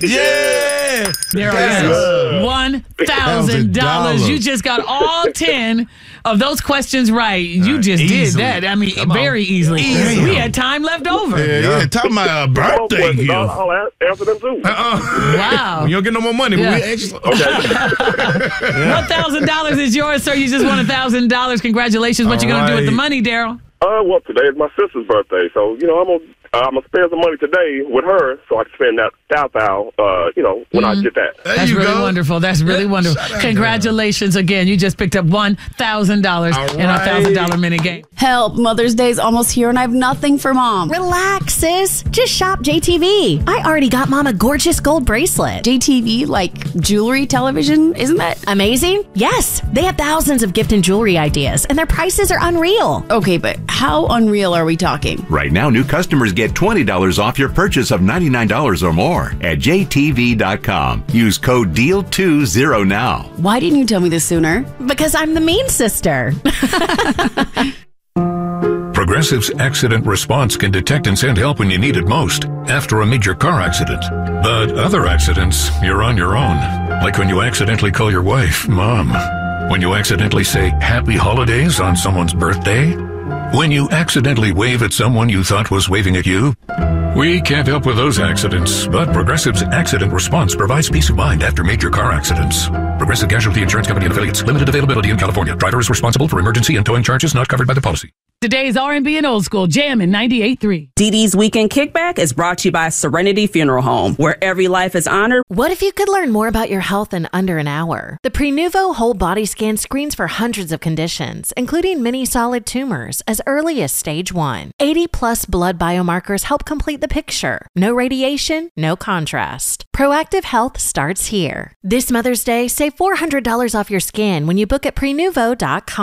Yeah. There it is. $1,000. You just got all 10 of those questions right. You just easily. did that. I mean, very easily. We had time left over. Yeah. Talking about a birthday gift. I'll answer them too. Wow. You don't get no more money, Yeah. but we actually. $1,000 is yours, sir. You just won $1,000. Congratulations. What you going to do with the money, Daryl? Well, today is my sister's birthday, so I'm gonna spend some money today with her, so I can spend that $1,000, when I get that. That's really wonderful. That's really wonderful. Congratulations again. You just picked up $1,000 in our $1,000 minute game. Help, Mother's Day's almost here and I have nothing for Mom. Relax, sis. Just shop JTV. I already got Mom a gorgeous gold bracelet. JTV, like jewelry, television, isn't that amazing? Yes. They have thousands of gift and jewelry ideas, and their prices are unreal. Okay, but how unreal are we talking? Right now, new customers get $20 off your purchase of $99 or more at JTV.com. Use code DEAL20 now. Why didn't you tell me this sooner? Because I'm the mean sister. Progressive's accident response can detect and send help when you need it most after a major car accident. But other accidents, you're on your own. Like when you accidentally call your wife Mom. When you accidentally say Happy Holidays on someone's birthday. When you accidentally wave at someone you thought was waving at you. We can't help with those accidents, but Progressive's accident response provides peace of mind after major car accidents. Progressive Casualty Insurance Company and affiliates. Limited availability in California. Driver is responsible for emergency and towing charges not covered by the policy. Today's R&B and Old School Jam in 98.3. Dee Dee's Weekend Kickback is brought to you by Serenity Funeral Home, where every life is honored. What if you could learn more about your health in under an hour? The Prenuvo whole body scan screens for hundreds of conditions, including many solid tumors, as early as stage 1. 80+ blood biomarkers help complete the picture. No radiation, no contrast. Proactive health starts here. This Mother's Day, save $400 off your scan when you book at Prenuvo.com.